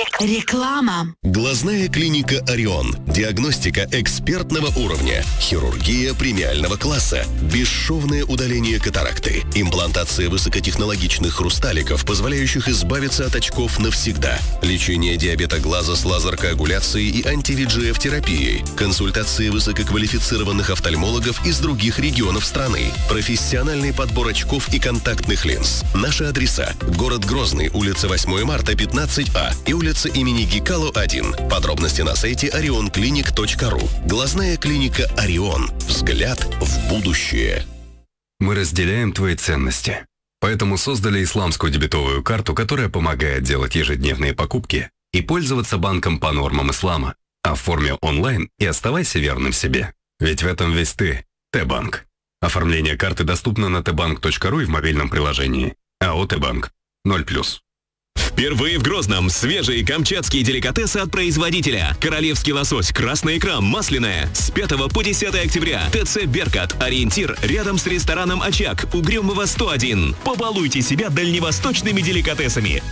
Реклама. Глазная клиника «Орион». Диагностика экспертного уровня. Хирургия премиального класса. Бесшовное удаление катаракты. Имплантация высокотехнологичных хрусталиков, позволяющих избавиться от очков навсегда. Лечение диабета глаза с лазер-коагуляцией и анти-VEGF-терапией. Консультации высококвалифицированных офтальмологов из других регионов страны. Профессиональный подбор очков и контактных линз. Наши адреса: город Грозный, улица 8 марта, 15А и улица имени Гекало, 1. Подробности на сайте orionclinic.ru. Глазная клиника «Орион». Взгляд в будущее. Мы разделяем твои ценности. Поэтому создали исламскую дебетовую карту, которая помогает делать ежедневные покупки и пользоваться банком по нормам ислама. Оформи онлайн и оставайся верным себе. Ведь в этом весь ты. Т-банк. Оформление карты доступно на tbank.ru и в мобильном приложении. АО «Т-банк». 0+. Впервые в Грозном свежие камчатские деликатесы от производителя. Королевский лосось, красная икра, масляная. С 5 по 10 октября. ТЦ «Беркат». Ориентир рядом с рестораном «Очаг». Угрюмова, 101. Побалуйте себя дальневосточными деликатесами.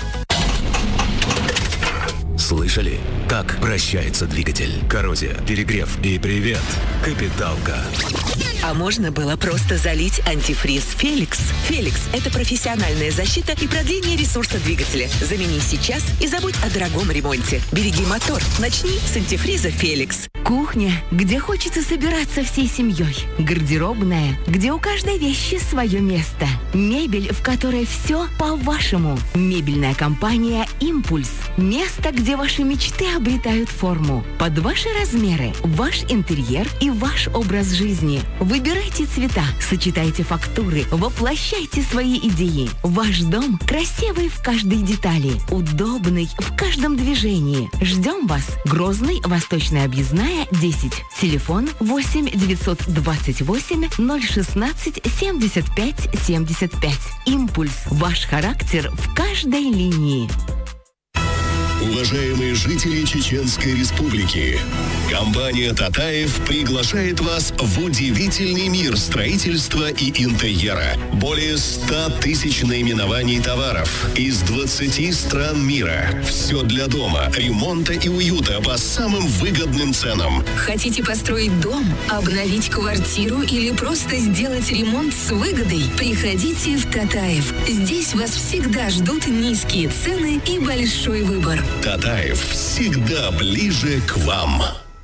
Слышали, как прощается двигатель? Коррозия, перегрев и привет, капиталка. А можно было просто залить антифриз «Феликс». «Феликс» — это профессиональная защита и продление ресурса двигателя. Замени сейчас и забудь о дорогом ремонте. Береги мотор. Начни с антифриза «Феликс». Кухня, где хочется собираться всей семьей. Гардеробная, где у каждой вещи свое место. Мебель, в которой все по-вашему. Мебельная компания «Импульс». Место, где ваши мечты обретают форму. Под ваши размеры, ваш интерьер и ваш образ жизни. Выбирайте цвета, сочетайте фактуры, воплощайте свои идеи. Ваш дом красивый в каждой детали, удобный в каждом движении. Ждем вас. Грозный, Восточная объездная, 10. Телефон 8 928 016 75 75. Импульс. Ваш характер в каждой линии. Уважаемые жители Чеченской Республики, компания «Татаев» приглашает вас в удивительный мир строительства и интерьера. Более 100 тысяч наименований товаров из 20 стран мира. Все для дома, ремонта и уюта по самым выгодным ценам. Хотите построить дом, обновить квартиру или просто сделать ремонт с выгодой? Приходите в «Татаев». Здесь вас всегда ждут низкие цены и большой выбор. «Татаев» всегда ближе к вам.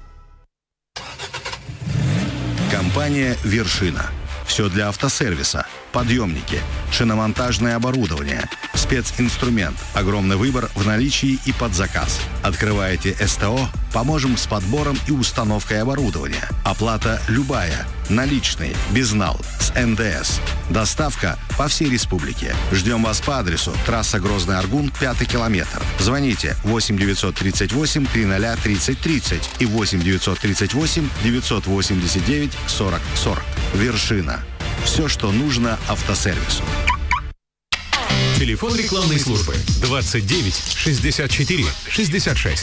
Компания «Вершина». Все для автосервиса. Подъемники, шиномонтажное оборудование, специнструмент, огромный выбор в наличии и под заказ. Открываете СТО, поможем с подбором и установкой оборудования. Оплата любая, наличные, безнал, с НДС. Доставка по всей республике. Ждем вас по адресу: трасса Грозный-Аргун, 5 километр. Звоните 8 938 300 30 30 и 8 938 989 40 40. «Вершина». Все, что нужно автосервису. Телефон рекламной службы 29 64 66.